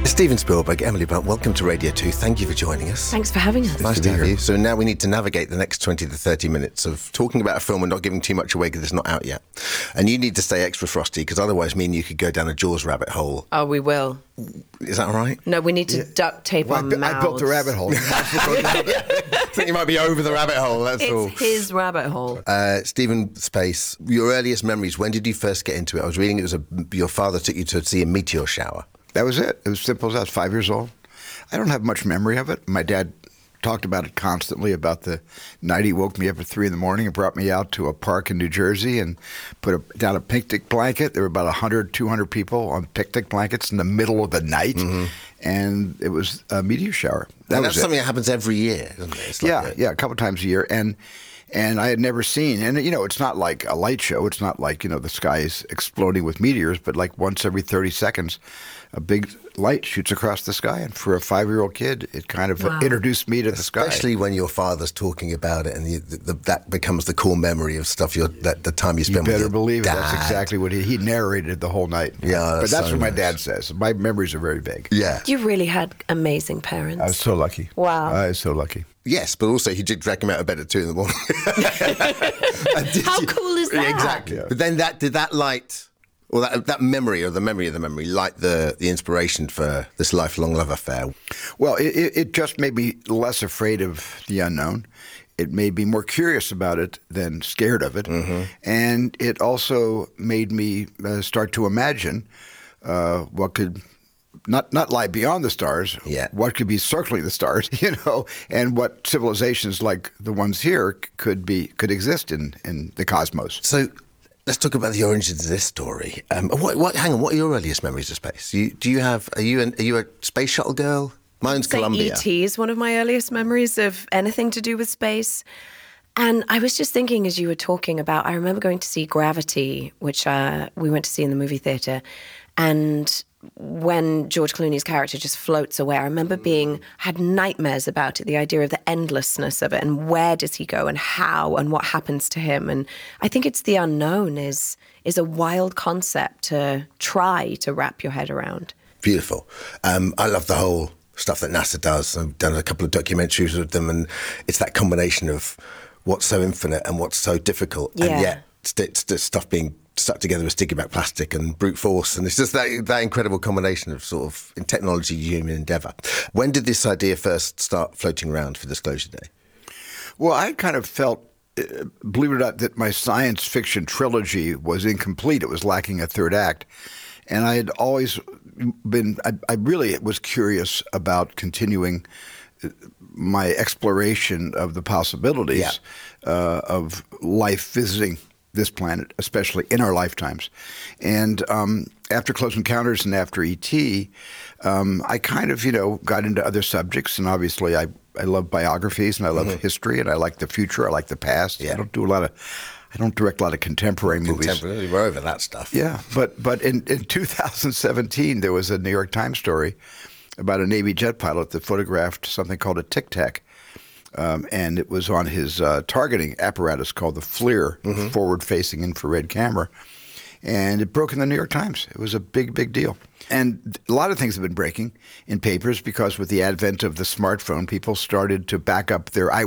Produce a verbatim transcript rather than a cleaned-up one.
Steven Spielberg, Emily Blunt, welcome to Radio two. Thank you for joining us. Thanks for having us. Nice to have you. So now we need to navigate the next twenty to thirty minutes of talking about a film and not giving too much away because it's not out yet. And you need to stay extra frosty because otherwise me and you could go down a Jaws rabbit hole. Oh, we will. Is that all right? No, we need to yeah. duct tape well, our I, bu- mouths. I built the rabbit hole. I think you might be over the rabbit hole, that's it's all. It's his rabbit hole. Uh, Stephen Space, your earliest memories, when did you first get into it? I was reading it was a, your father took you to see a meteor shower. That was it. It was simple as that. I was five years old. I don't have much memory of it. My dad talked about it constantly, about the night he woke me up at three in the morning and brought me out to a park in New Jersey and put a, down a picnic blanket. There were about one hundred, two hundred people on picnic blankets in the middle of the night, mm-hmm. and it was a meteor shower. That and was that's it. something that happens every year, isn't it? It's like yeah, a, yeah, a couple times a year. And and I had never seen, and you know, it's not like a light show. It's not like, you know, the sky is exploding with meteors, but like once every thirty seconds, a big light shoots across the sky. And for a five-year-old kid, it kind of wow. introduced me to the sky. Especially when your father's talking about it and you, the, the, that becomes the core memory of stuff, you're, that the time you spend you with your better believe dad. it. That's exactly what he, he narrated the whole night. Yeah, that's But that's so what my nice. dad says. My memories are very vague. Yeah. You really had amazing parents. I was so lucky. Wow. I was so lucky. Yes, but also he did drag him out of bed at two in the morning. How cool is that? Exactly. Yeah. But then that did that light, or that that memory, or the memory of the memory, light the the inspiration for this lifelong love affair? Well, it, it just made me less afraid of the unknown. It made me more curious about it than scared of it. Mm-hmm. And it also made me uh, start to imagine uh, what could not not lie beyond the stars, yeah. what could be circling the stars, you know, and what civilizations like the ones here could be could exist in, in the cosmos. So let's talk about the origins of this story. Um, what, what, hang on, what are your earliest memories of space? You, do you have, are you, an, are you a space shuttle girl? Mine's Say Columbia. E T is one of my earliest memories of anything to do with space. And I was just thinking as you were talking about, I remember going to see Gravity, which uh, we went to see in the movie theatre. And when George Clooney's character just floats away, I remember being, had nightmares about it, the idea of the endlessness of it and where does he go and how and what happens to him. And I think it's the unknown is is a wild concept to try to wrap your head around. Beautiful. Um, I love the whole stuff that NASA does. I've done a couple of documentaries with them, and it's that combination of what's so infinite and what's so difficult, Yeah. and yet st- st- stuff being stuck together with sticky back plastic and brute force, and it's just that that incredible combination of sort of in technology, human endeavour. When did this idea first start floating around for Disclosure Day? Well, I kind of felt, uh, believe it or not, that my science fiction trilogy was incomplete. It was lacking a third act. And I had always been, I, I really was curious about continuing my exploration of the possibilities yeah. uh, of life visiting this planet, especially in our lifetimes. And um, after Close Encounters and after E T, um, I kind of, you know, got into other subjects. And obviously I, I love biographies and I love mm-hmm. history and I like the future. I like the past. Yeah. I don't do a lot of, I don't direct a lot of contemporary movies. Contemporary, we're over that stuff. Yeah, but but in, in two thousand seventeen, there was a New York Times story about a Navy jet pilot that photographed something called a Tic Tac. Um, and it was on his uh, targeting apparatus called the FLIR, mm-hmm. forward-facing infrared camera. And it broke in the New York Times. It was a big, big deal. And a lot of things have been breaking in papers because with the advent of the smartphone, people started to back up their eye